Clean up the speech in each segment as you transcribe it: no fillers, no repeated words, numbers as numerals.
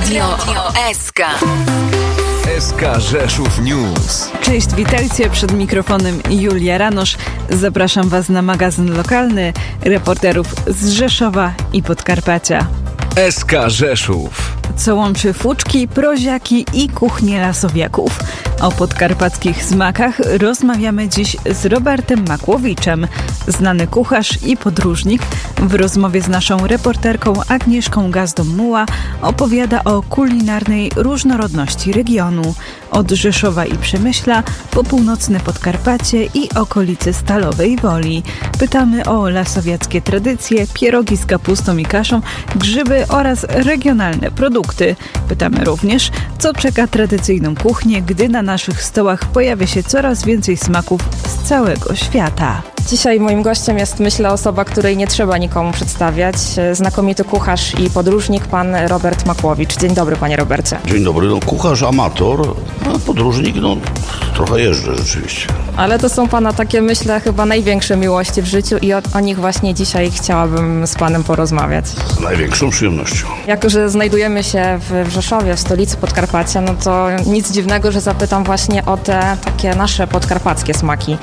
Radio SK. SK Rzeszów News. Cześć, witajcie, przed mikrofonem Julia Ranosz. Zapraszam Was na magazyn lokalny reporterów z Rzeszowa i Podkarpacia. SK Rzeszów. Co łączy fuczki, proziaki i kuchnię lasowiaków? O podkarpackich smakach rozmawiamy dziś z Robertem Makłowiczem. Znany kucharz i podróżnik w rozmowie z naszą reporterką Agnieszką Gazdą-Muła opowiada o kulinarnej różnorodności regionu. Od Rzeszowa i Przemyśla po północne Podkarpacie i okolice Stalowej Woli. Pytamy o lasowiackie tradycje, pierogi z kapustą i kaszą, grzyby oraz regionalne produkty. Pytamy również, co czeka tradycyjną kuchnię, gdy na naszych stołach pojawia się coraz więcej smaków z całego świata. Dzisiaj moim gościem jest, myślę, osoba, której nie trzeba nikomu przedstawiać. Znakomity kucharz i podróżnik, pan Robert Makłowicz. Dzień dobry, panie Robercie. Dzień dobry. Kucharz, amator, a podróżnik, trochę jeżdżę rzeczywiście. Ale to są pana takie, myślę, chyba największe miłości w życiu i o nich właśnie dzisiaj chciałabym z panem porozmawiać. Z największą przyjemnością. Jako że znajdujemy się w Rzeszowie, w stolicy Podkarpacia, to nic dziwnego, że zapytam właśnie o te takie nasze podkarpackie smaki.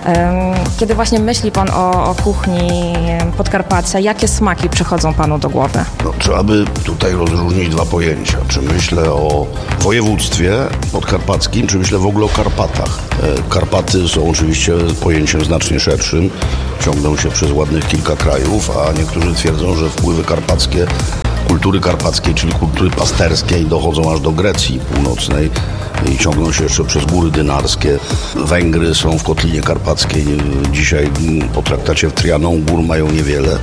Kiedy właśnie myśli pan o kuchni Podkarpacia, jakie smaki przychodzą panu do głowy? Trzeba by tutaj rozróżnić dwa pojęcia. Czy myślę o województwie podkarpackim, czy myślę w ogóle o Karpatach. Karpaty są oczywiście pojęciem znacznie szerszym, ciągną się przez ładnych kilka krajów, a niektórzy twierdzą, że wpływy karpackie, kultury karpackiej, czyli kultury pasterskiej, dochodzą aż do Grecji Północnej i ciągną się jeszcze przez góry dynarskie. Węgry są w Kotlinie Karpackiej. Dzisiaj po traktacie w Trianon gór mają niewiele,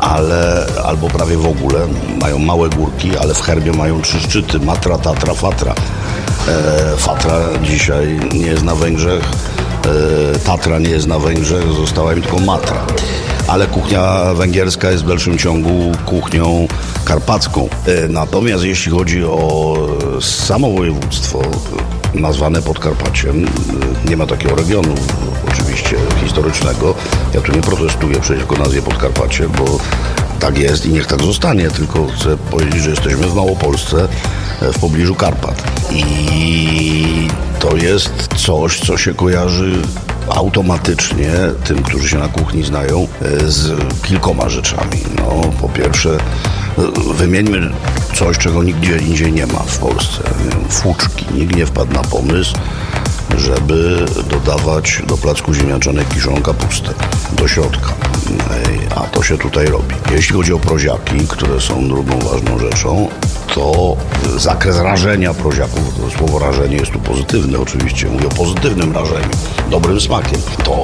albo prawie w ogóle. Mają małe górki, ale w herbie mają 3 szczyty. Matra, Tatra, Fatra. Fatra dzisiaj nie jest na Węgrzech. Tatra nie jest na Węgrzech. Została im tylko Matra. Ale kuchnia węgierska jest w dalszym ciągu kuchnią karpacką. Natomiast jeśli chodzi o samo województwo nazwane Podkarpaciem, nie ma takiego regionu oczywiście historycznego. Ja tu nie protestuję przeciwko nazwie Podkarpacie, bo tak jest i niech tak zostanie, tylko chcę powiedzieć, że jesteśmy w Małopolsce, w pobliżu Karpat. I to jest coś, co się kojarzy automatycznie tym, którzy się na kuchni znają, z kilkoma rzeczami. Po pierwsze, wymieńmy coś, czego nigdzie indziej nie ma w Polsce. Fuczki. Nikt nie wpadł na pomysł, żeby dodawać do placku ziemniaczanej kiszoną kapustę do środka. A to się tutaj robi. Jeśli chodzi o proziaki, które są drugą ważną rzeczą, to zakres rażenia proziaków, to słowo rażenie jest tu pozytywne oczywiście, mówię o pozytywnym rażeniu, dobrym smakiem,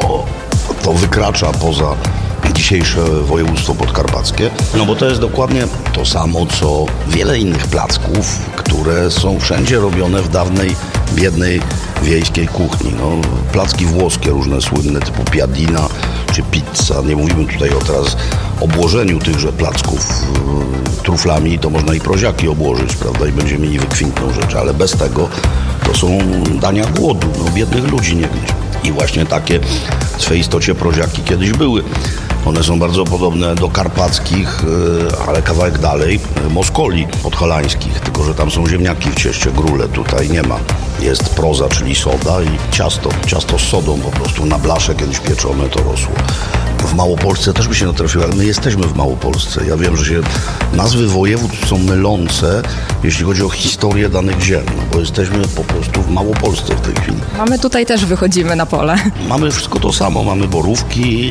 to wykracza poza dzisiejsze województwo podkarpackie, bo to jest dokładnie to samo, co wiele innych placków, które są wszędzie robione w dawnej, biednej, wiejskiej kuchni. Placki włoskie różne słynne, typu piadina czy pizza. Nie mówimy tutaj teraz o obłożeniu tychże placków truflami, to można i proziaki obłożyć, prawda, i będziemy mieli wykwintną rzecz, ale bez tego to są dania głodu, biednych ludzi nie gnieść. I właśnie takie w swej istocie proziaki kiedyś były. One są bardzo podobne do karpackich, ale kawałek dalej, moskoli podhalańskich, tylko że tam są ziemniaki w cieście, grule, tutaj nie ma. Jest proza, czyli soda i ciasto z sodą po prostu na blasze kiedyś pieczone to rosło. W Małopolsce też by się natrafiło, ale my jesteśmy w Małopolsce. Ja wiem, że się nazwy województw są mylące, jeśli chodzi o historię danych ziem, bo jesteśmy po prostu w Małopolsce w tej chwili. My tutaj też wychodzimy na pole. Mamy wszystko to samo, mamy borówki,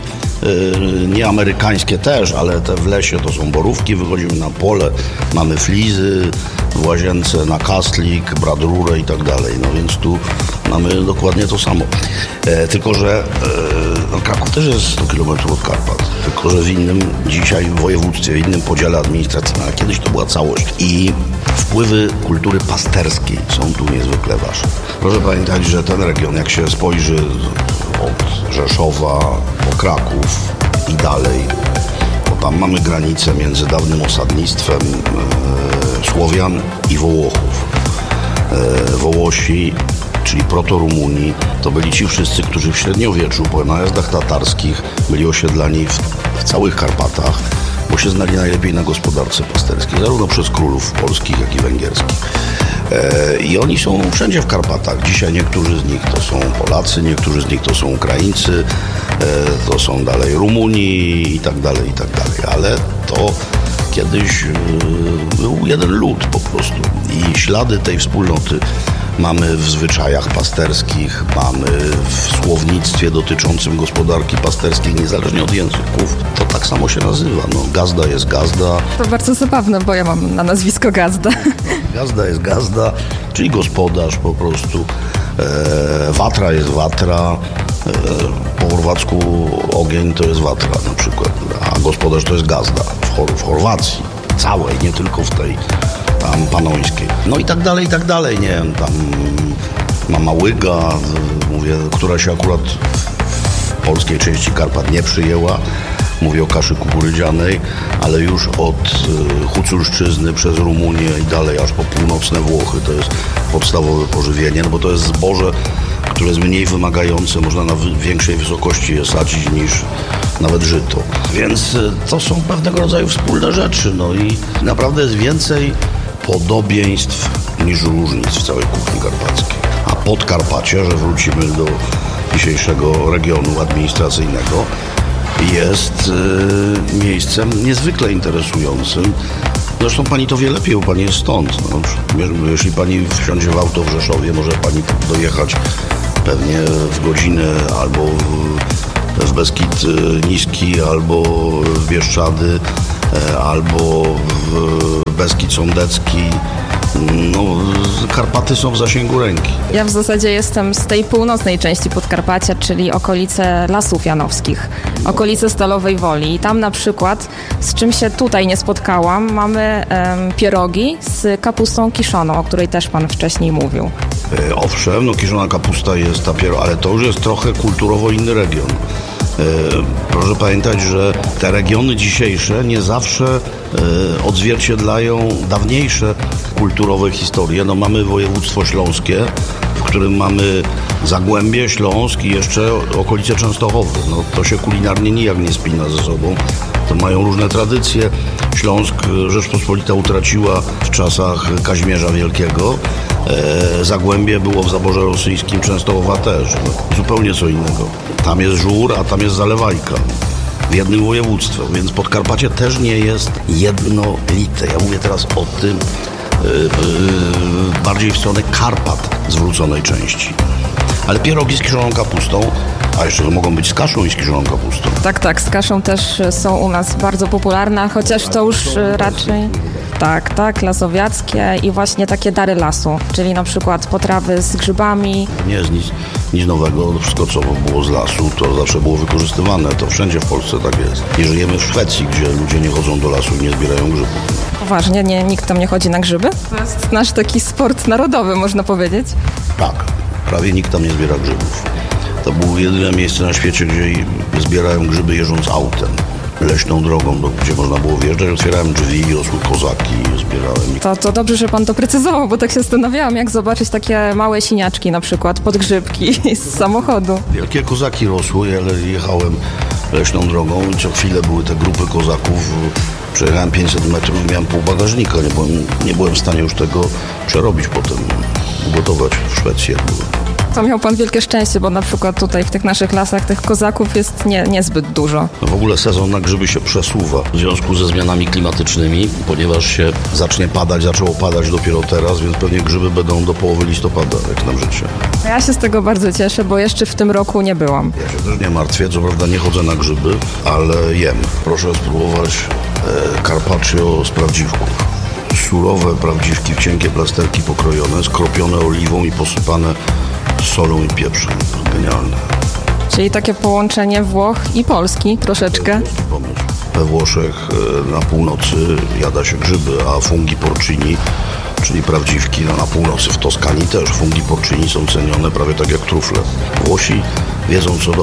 nie amerykańskie też, ale te w lesie to są borówki, wychodzimy na pole, mamy flizy w łazience, na kastlik, bradrurę i tak dalej, więc tu mamy dokładnie to samo. Tylko że Kraków też jest 100 km od Karpat, tylko że w innym dzisiaj województwie, w innym podziale administracyjnym, a kiedyś to była całość. I wpływy kultury pasterskiej są tu niezwykle ważne. Proszę pamiętać, że ten region, jak się spojrzy od Rzeszowa po Kraków i dalej, bo tam mamy granicę między dawnym osadnictwem Słowian i Wołochów. Wołosi, czyli proto-Rumuni, to byli ci wszyscy, którzy w średniowieczu po najazdach tatarskich byli osiedlani w całych Karpatach bo się znali najlepiej na gospodarce pasterskiej, zarówno przez królów polskich, jak i węgierskich. I oni są wszędzie w Karpatach. Dzisiaj niektórzy z nich to są Polacy, niektórzy z nich to są Ukraińcy, to są dalej Rumuni i tak dalej, ale to kiedyś był jeden lud po prostu i ślady tej wspólnoty mamy w zwyczajach pasterskich, mamy w słownictwie dotyczącym gospodarki pasterskiej, niezależnie od języków. To tak samo się nazywa. No, gazda jest gazda. To bardzo zabawne, bo ja mam na nazwisko Gazda. Gazda jest gazda, czyli gospodarz po prostu. Watra jest watra. Po chorwacku ogień to jest watra na przykład, a gospodarz to jest gazda w Chorwacji całej, nie tylko w tej tam panońskiej. No i tak dalej, nie wiem, tam mama Łyga, mówię, która się akurat w polskiej części Karpat nie przyjęła. Mówię o kaszy kukurydzianej, ale już od Huculszczyzny przez Rumunię i dalej aż po północne Włochy to jest podstawowe pożywienie, no bo to jest zboże, które jest mniej wymagające, można na większej wysokości je sadzić niż nawet żyto. Więc to są pewnego rodzaju wspólne rzeczy, no i naprawdę jest więcej podobieństw niż różnic w całej kuchni karpackiej. A Podkarpacie, że wrócimy do dzisiejszego regionu administracyjnego, jest miejscem niezwykle interesującym. Zresztą pani to wie lepiej, bo pani jest stąd. No, jeśli pani wsiądzie w auto w Rzeszowie, może pani dojechać pewnie w godzinę albo w Beskid Niski, albo w Bieszczady, albo w Beskid Sądecki. No, Karpaty są w zasięgu ręki. Ja w zasadzie jestem z tej północnej części Podkarpacia, czyli okolice Lasów Janowskich, okolice Stalowej Woli. I tam na przykład, z czym się tutaj nie spotkałam, mamy pierogi z kapustą kiszoną, o której też pan wcześniej mówił. Owszem, no kiszona kapusta jest ale to już jest trochę kulturowo inny region. Proszę pamiętać, że te regiony dzisiejsze nie zawsze odzwierciedlają dawniejsze kulturowe historie. No, mamy województwo śląskie, w którym mamy Zagłębie, Śląsk i jeszcze okolice Częstochowy. No, to się kulinarnie nijak nie spina ze sobą. To mają różne tradycje. Śląsk Rzeczpospolita utraciła w czasach Kazimierza Wielkiego. Zagłębie było w zaborze rosyjskim, Częstochowa też. No, zupełnie co innego. Tam jest Żur, a tam jest Zalewajka. W jednym województwie, więc Podkarpacie też nie jest jednolite. Ja mówię teraz o tym bardziej w stronę Karpat zwróconej części. Ale pierogi z kiszoną kapustą, a jeszcze to mogą być z kaszą i z kiszoną kapustą. Tak, z kaszą też są u nas bardzo popularne, chociaż to już raczej... Tak, lasowiackie i właśnie takie dary lasu, czyli na przykład potrawy z grzybami. Nie jest nic nowego, wszystko co było z lasu, to zawsze było wykorzystywane, to wszędzie w Polsce tak jest. Nie żyjemy w Szwecji, gdzie ludzie nie chodzą do lasu i nie zbierają grzybów. Poważnie, nikt tam nie chodzi na grzyby? To jest nasz taki sport narodowy, można powiedzieć. Tak, prawie nikt tam nie zbiera grzybów. To było jedyne miejsce na świecie, gdzie zbierają grzyby jeżdżąc autem. Leśną drogą, gdzie można było wjeżdżać, otwierałem drzwi, rosły kozaki, zbierałem. To dobrze, że pan to precyzował, bo tak się zastanawiałam, jak zobaczyć takie małe siniaczki na przykład, podgrzybki z samochodu. Wielkie kozaki rosły, ale jechałem leśną drogą i co chwilę były te grupy kozaków. Przejechałem 500 metrów i miałem pół bagażnika, nie byłem w stanie już tego przerobić potem, ugotować w Szwecji, jak byłem. To miał pan wielkie szczęście, bo na przykład tutaj w tych naszych lasach tych kozaków jest niezbyt dużo. No w ogóle sezon na grzyby się przesuwa w związku ze zmianami klimatycznymi, ponieważ się zaczęło padać dopiero teraz, więc pewnie grzyby będą do połowy listopada, jak nam życie. Ja się z tego bardzo cieszę, bo jeszcze w tym roku nie byłam. Ja się też nie martwię, co prawda nie chodzę na grzyby, ale jem. Proszę spróbować carpaccio z prawdziwków. Surowe prawdziwki w cienkie plasterki pokrojone, skropione oliwą i posypane solą i pieprzem. Genialne. Czyli takie połączenie Włoch i Polski troszeczkę. Pomysł. We Włoszech na północy jada się grzyby, a fungi porcini, czyli prawdziwki, na północy w Toskanii też fungi porcini są cenione prawie tak jak trufle. Włosi wiedzą co dobre.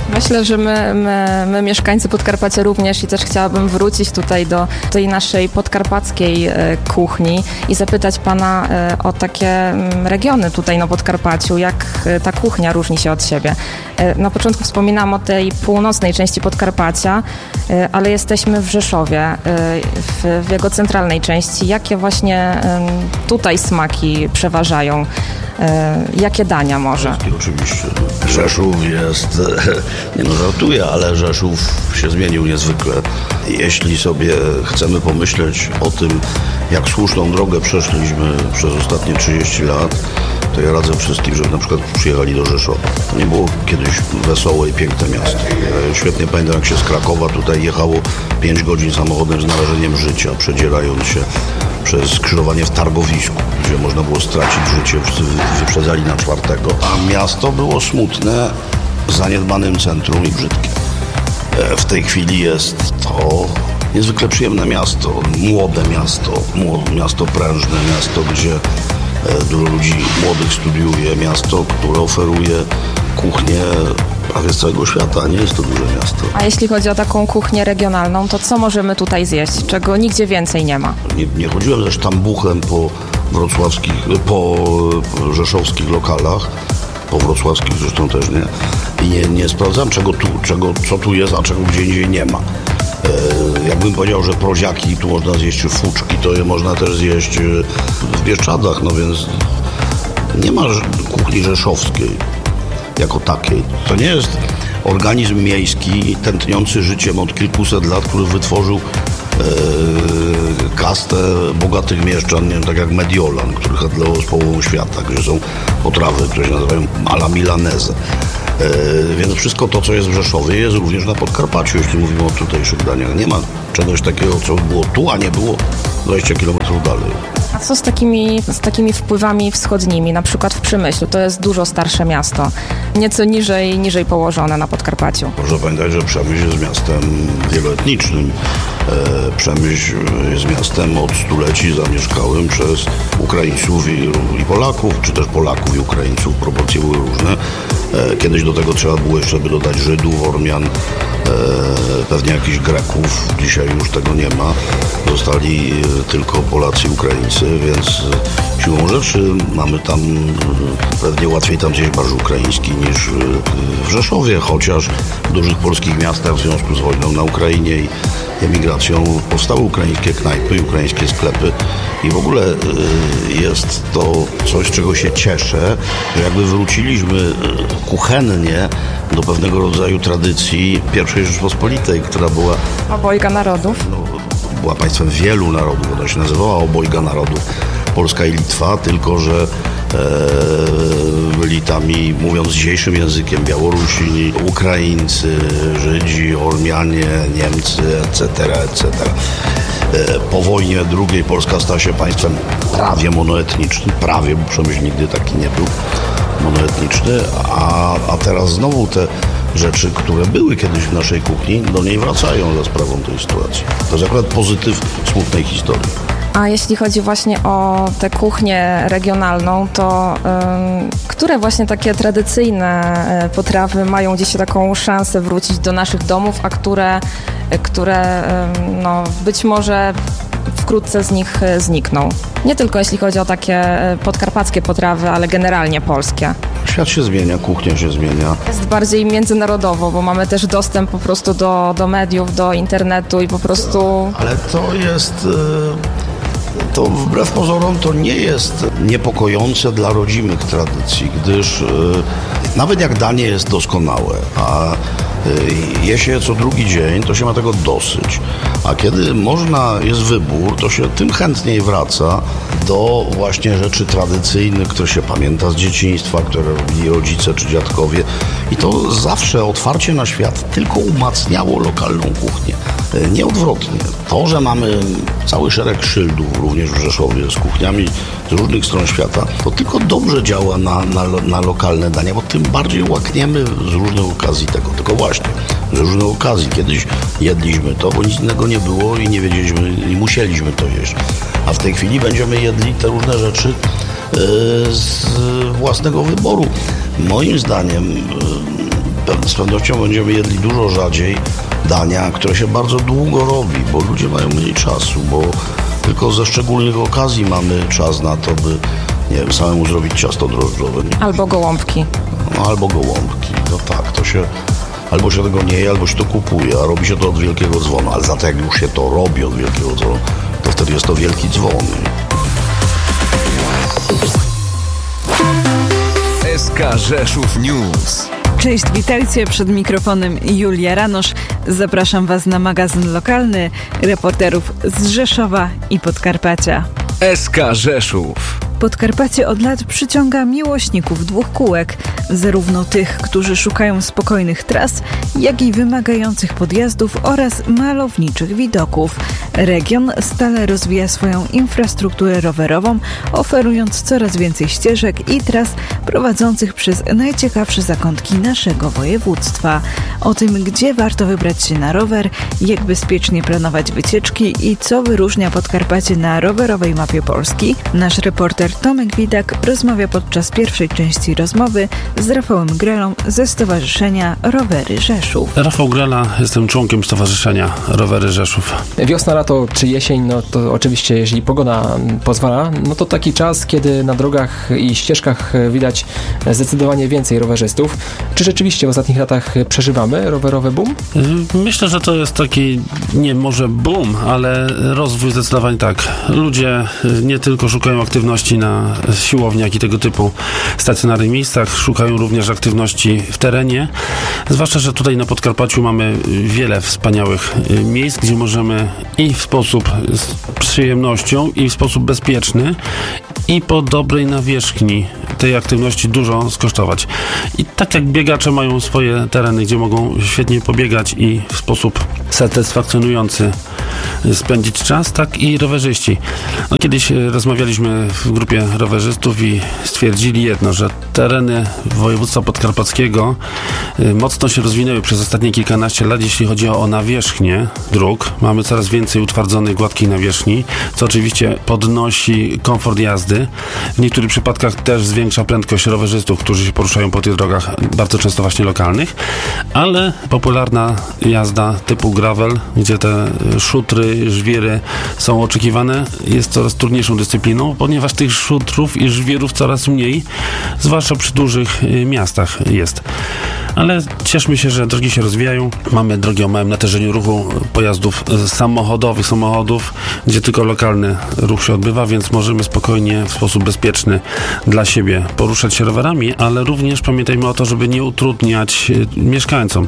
Myślę, że my mieszkańcy Podkarpacia również i też chciałabym wrócić tutaj do tej naszej podkarpackiej kuchni i zapytać pana o takie regiony tutaj na Podkarpaciu, jak ta kuchnia różni się od siebie. Na początku wspominałam o tej północnej części Podkarpacia, ale jesteśmy w Rzeszowie, w jego centralnej części. Jakie właśnie tutaj smaki przeważają? Jakie dania może? Oczywiście. Rzeszów jest, nie no żartuję, ale Rzeszów się zmienił niezwykle. Jeśli sobie chcemy pomyśleć o tym, jak słuszną drogę przeszliśmy przez ostatnie 30 lat, to ja radzę wszystkim, żeby na przykład przyjechali do Rzeszowa. To nie było kiedyś wesołe i piękne miasto. Ja świetnie pamiętam, jak się z Krakowa tutaj jechało 5 godzin samochodem z narażeniem życia, przedzierając się przez skrzyżowanie w Targowisku, gdzie można było stracić życie, wyprzedzali na 4. A miasto było smutne, zaniedbanym centrum i brzydkie. W tej chwili jest to niezwykle przyjemne miasto, młode miasto prężne, miasto, gdzie dużo ludzi młodych studiuje, miasto, które oferuje kuchnię prawie z całego świata, nie jest to duże miasto. A jeśli chodzi o taką kuchnię regionalną, to co możemy tutaj zjeść, czego nigdzie więcej nie ma? Nie chodziłem ze sztambuchem po rzeszowskich lokalach, po wrocławskich zresztą też nie. I nie sprawdzam, co tu jest, a czego gdzie indziej nie ma. Jakbym powiedział, że proziaki tu można zjeść, czy fuczki, to je można też zjeść w Bieszczadach, no więc nie ma kuchni rzeszowskiej jako takiej. To nie jest organizm miejski tętniący życiem od kilkuset lat, który wytworzył kastę bogatych mieszczan, nie wiem, tak jak Mediolan, który handlował z połową świata, gdzie są potrawy, które się nazywają alla milanese. Więc wszystko to, co jest w Rzeszowie, jest również na Podkarpaciu, jeśli mówimy o tutejszych daniach. Nie ma czegoś takiego, co było tu, a nie było 20 kilometrów dalej. A co z takimi wpływami wschodnimi, na przykład w Przemyślu? To jest dużo starsze miasto, nieco niżej położone na Podkarpaciu. Proszę pamiętać, że Przemyśl jest miastem wieloetnicznym. Przemyśl jest miastem od stuleci zamieszkałym przez Ukraińców i Polaków, czy też Polaków i Ukraińców. Proporcje były różne. Kiedyś do tego trzeba było jeszcze by dodać Żydów, Ormian, pewnie jakichś Greków. Dzisiaj już tego nie ma. Zostali tylko Polacy i Ukraińcy, więc siłą rzeczy mamy tam, pewnie łatwiej tam zjeść barszcz ukraiński niż w Rzeszowie, chociaż w dużych polskich miastach w związku z wojną na Ukrainie i emigracją powstały ukraińskie knajpy i ukraińskie sklepy i w ogóle jest to coś, z czego się cieszę, że jakby wróciliśmy kuchennie do pewnego rodzaju tradycji I Rzeczpospolitej, która była... Obojga narodów. Była państwem wielu narodów, ona się nazywała Obojga Narodów, Polska i Litwa, tylko że byli tam, mówiąc dzisiejszym językiem, Białorusini, Ukraińcy, Żydzi, Ormianie, Niemcy, etc., etc. Po wojnie II Polska stała się państwem prawie monoetnicznym, prawie, bo Przemyśl nigdy taki nie był monoetniczny, a teraz znowu te rzeczy, które były kiedyś w naszej kuchni, do niej wracają za sprawą tej sytuacji. To jest akurat pozytyw smutnej historii. A jeśli chodzi właśnie o tę kuchnię regionalną, to które właśnie takie tradycyjne potrawy mają gdzieś taką szansę wrócić do naszych domów, a które no, być może wkrótce z nich znikną? Nie tylko jeśli chodzi o takie podkarpackie potrawy, ale generalnie polskie. Świat się zmienia, kuchnia się zmienia. Jest bardziej międzynarodowo, bo mamy też dostęp po prostu do mediów, do internetu i po prostu... Ale to jest... To wbrew pozorom to nie jest niepokojące dla rodzimych tradycji, gdyż nawet jak danie jest doskonałe, a je się co drugi dzień, to się ma tego dosyć. A kiedy jest wybór, to się tym chętniej wraca do właśnie rzeczy tradycyjnych, które się pamięta z dzieciństwa, które robili rodzice czy dziadkowie. I to zawsze otwarcie na świat tylko umacniało lokalną kuchnię. Nie odwrotnie. To, że mamy cały szereg szyldów również w Rzeszowie z kuchniami z różnych stron świata, to tylko dobrze działa na lokalne dania, bo tym bardziej łakniemy z różnych okazji tego. Tylko właśnie, z różnych okazji. Kiedyś jedliśmy to, bo nic innego nie było i nie wiedzieliśmy i musieliśmy to jeść. A w tej chwili będziemy jedli te różne rzeczy z własnego wyboru. Moim zdaniem Z pewnością będziemy jedli dużo rzadziej dania, które się bardzo długo robi, bo ludzie mają mniej czasu, bo tylko ze szczególnych okazji mamy czas na to, by, nie wiem, samemu zrobić ciasto drożdżowe. Albo gołąbki. No, albo gołąbki, no tak, to się albo się tego nie je, albo się to kupuje, a robi się to od wielkiego dzwonu, ale za to jak już się to robi od wielkiego dzwonu, to wtedy jest to wielki dzwon. SK Rzeszów News. Cześć, witajcie, przed mikrofonem Julia Ranosz. Zapraszam Was na magazyn lokalny reporterów z Rzeszowa i Podkarpacia. SK Rzeszów. Podkarpacie od lat przyciąga miłośników dwóch kółek, zarówno tych, którzy szukają spokojnych tras, jak i wymagających podjazdów oraz malowniczych widoków. Region stale rozwija swoją infrastrukturę rowerową, oferując coraz więcej ścieżek i tras prowadzących przez najciekawsze zakątki naszego województwa. O tym, gdzie warto wybrać się na rower, jak bezpiecznie planować wycieczki i co wyróżnia Podkarpacie na rowerowej mapie Polski, nasz reporter Tomek Widak rozmawia podczas pierwszej części rozmowy z Rafałem Grelą ze Stowarzyszenia Rowery Rzeszów. Rafał Grela, jestem członkiem Stowarzyszenia Rowery Rzeszów. Wiosna, lato czy jesień, no to oczywiście, jeżeli pogoda pozwala, no to taki czas, kiedy na drogach i ścieżkach widać zdecydowanie więcej rowerzystów. Czy rzeczywiście w ostatnich latach przeżywamy rowerowy boom? Myślę, że to jest taki, nie może boom, ale rozwój zdecydowanie tak. Ludzie nie tylko szukają aktywności na siłowni, jak i tego typu stacjonarnych miejscach, szukają również aktywności w terenie. Zwłaszcza, że tutaj na Podkarpaciu mamy wiele wspaniałych miejsc, gdzie możemy i w sposób z przyjemnością, i w sposób bezpieczny, i po dobrej nawierzchni tej aktywności dużo skosztować. I tak jak biegacze mają swoje tereny, gdzie mogą świetnie pobiegać i w sposób satysfakcjonujący spędzić czas, tak i rowerzyści. No, kiedyś rozmawialiśmy w grupie rowerzystów i stwierdzili jedno, że tereny województwa podkarpackiego mocno się rozwinęły przez ostatnie kilkanaście lat, jeśli chodzi o nawierzchnię dróg. Mamy coraz więcej utwardzonych, gładkich nawierzchni, co oczywiście podnosi komfort jazdy. W niektórych przypadkach też zwiększa prędkość rowerzystów, którzy się poruszają po tych drogach, bardzo często właśnie lokalnych, ale popularna jazda typu gravel, gdzie te szutry, żwiry są oczekiwane, jest coraz trudniejszą dyscypliną, ponieważ tych szutrów i żwirów coraz mniej, zwłaszcza przy dużych miastach jest. Ale cieszmy się, że drogi się rozwijają. Mamy drogi o małym natężeniu ruchu pojazdów samochodów, gdzie tylko lokalny ruch się odbywa, więc możemy spokojnie, w sposób bezpieczny dla siebie poruszać się rowerami, ale również pamiętajmy o to, żeby nie utrudniać mieszkańcom,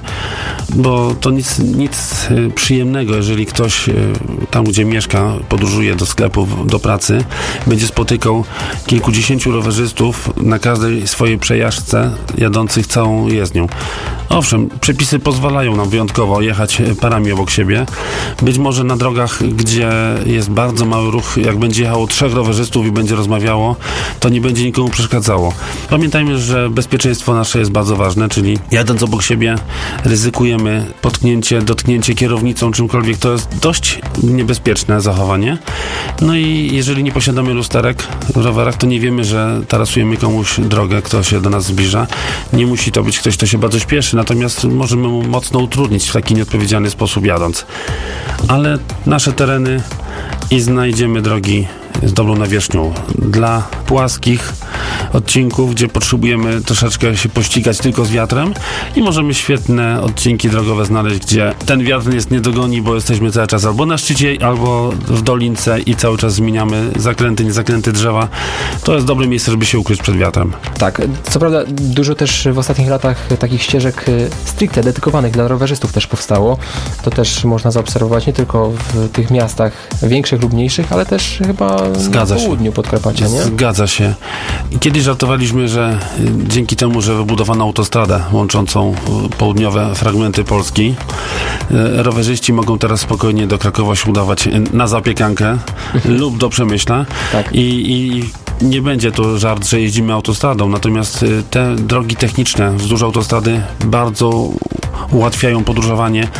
bo to nic przyjemnego, jeżeli ktoś tam, gdzie mieszka, podróżuje do sklepów, do pracy, będzie spotykał kilkudziesięciu rowerzystów na każdej swojej przejażdżce jadących całą jezdnią. Owszem, przepisy pozwalają nam wyjątkowo jechać parami obok siebie. Być może na drogach, gdzie jest bardzo mały ruch, jak będzie jechało 3 rowerzystów i będzie rozmawiało, to nie będzie nikomu przeszkadzało. Pamiętajmy, że bezpieczeństwo nasze jest bardzo ważne, czyli jadąc obok siebie ryzykujemy potknięcie, dotknięcie kierownicą, czymkolwiek. To jest dość niebezpieczne zachowanie. No i jeżeli nie posiadamy lusterek w rowerach, to nie wiemy, że tarasujemy komuś drogę, kto się do nas zbliża. Nie musi to być ktoś, kto się bardzo śpieszy, natomiast możemy mu mocno utrudnić w taki nieodpowiedzialny sposób jadąc. Ale nasze tereny i znajdziemy drogi z dobrą nawierzchnią. Dla płaskich odcinków, gdzie potrzebujemy troszeczkę się pościgać tylko z wiatrem i możemy świetne odcinki drogowe znaleźć, gdzie ten wiatr nas nie dogoni, bo jesteśmy cały czas albo na szczycie, albo w dolince i cały czas zmieniamy zakręty, niezakręty drzewa. To jest dobre miejsce, żeby się ukryć przed wiatrem. Tak, co prawda dużo też w ostatnich latach takich ścieżek stricte dedykowanych dla rowerzystów też powstało. To też można zaobserwować nie tylko w tych miastach większych lub mniejszych, ale też chyba na południu Podkarpacia, nie? Zgadza się. Kiedyś żartowaliśmy, że dzięki temu, że wybudowano autostradę łączącą południowe fragmenty Polski, rowerzyści mogą teraz spokojnie do Krakowa się udawać na zapiekankę lub do Przemyśla. Tak. I nie będzie to żart, że jeździmy autostradą, natomiast te drogi techniczne wzdłuż autostrady bardzo ułatwiają podróżowanie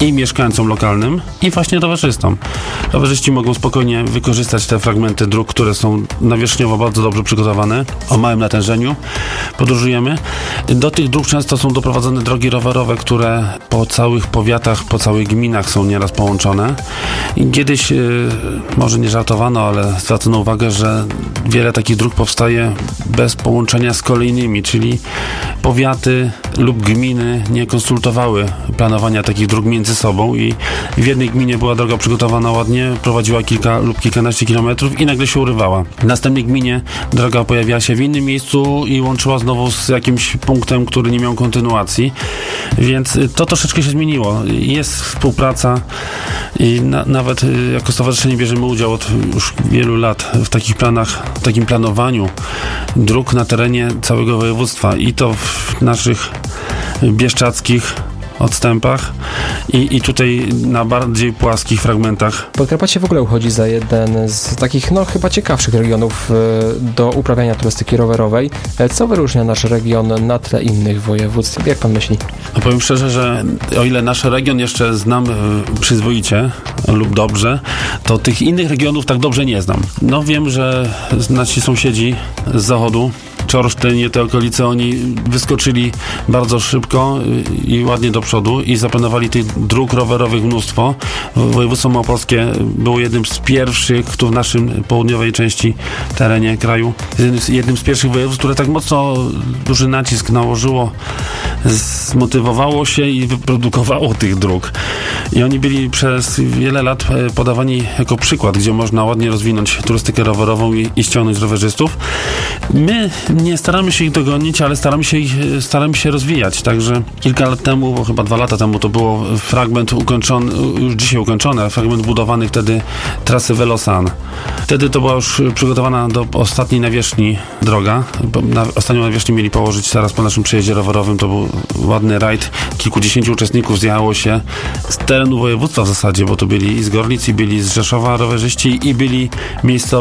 i mieszkańcom lokalnym, i właśnie rowerzystom. Rowerzyści mogą spokojnie wykorzystać te fragmenty dróg, które są nawierzchniowo bardzo dobrze przygotowane, o małym natężeniu. Podróżujemy. Do tych dróg często są doprowadzone drogi rowerowe, które po całych powiatach, po całych gminach są nieraz połączone. I kiedyś, może nie żartowano, ale zwracono uwagę, że wiele takich dróg powstaje bez połączenia z kolejnymi, czyli powiaty lub gminy nie konsultowały planowania takich dróg między sobą i w jednej gminie była droga przygotowana ładnie, prowadziła kilka lub kilkanaście kilometrów i nagle się urywała. W następnej gminie droga pojawiała się w innym miejscu i łączyła znowu z jakimś punktem, który nie miał kontynuacji, więc to troszeczkę się zmieniło. Jest współpraca i nawet jako stowarzyszenie bierzemy udział od już wielu lat w takich planach, w takim planowaniu dróg na terenie całego województwa i to w naszych bieszczadzkich odstępach i tutaj na bardziej płaskich fragmentach. Podkarpacie w ogóle uchodzi za jeden z takich, chyba ciekawszych regionów do uprawiania turystyki rowerowej. Co wyróżnia nasz region na tle innych województw? Jak pan myśli? Powiem szczerze, że o ile nasz region jeszcze znam przyzwoicie lub dobrze, to tych innych regionów tak dobrze nie znam. Wiem, że nasi sąsiedzi z zachodu, Czorsztyn, te okolice, oni wyskoczyli bardzo szybko i ładnie do przodu i zaplanowali tych dróg rowerowych mnóstwo. Województwo małopolskie było jednym z pierwszych tu w naszym południowej części terenie kraju. Jednym z pierwszych województw, które tak mocno duży nacisk nałożyło, zmotywowało się i wyprodukowało tych dróg. I oni byli przez wiele lat podawani jako przykład, gdzie można ładnie rozwinąć turystykę rowerową i ściągnąć rowerzystów. My nie staramy się ich dogonić, ale staramy się rozwijać. Także kilka lat temu, bo chyba 2 lata temu, to było fragment ukończony, już dzisiaj ukończony, fragment budowany wtedy trasy Velosan. Wtedy to była już przygotowana do ostatniej nawierzchni droga. Ostatnią nawierzchnię mieli położyć zaraz po naszym przejeździe rowerowym. To był ładny rajd. Kilkudziesięciu uczestników zjechało się z terenu województwa w zasadzie, bo to byli i z Gorlic, i byli z Rzeszowa rowerzyści, i byli miejscowi